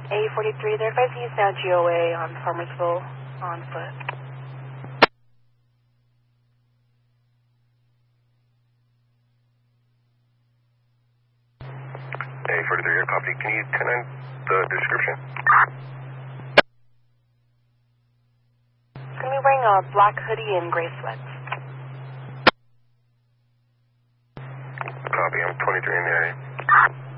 A43, they're advising you now GOA on Farmersville on foot. A43, your copy. Can you turn in the description? He's going to be wearing a black hoodie and gray sweats. Copy, I'm 23 in the area.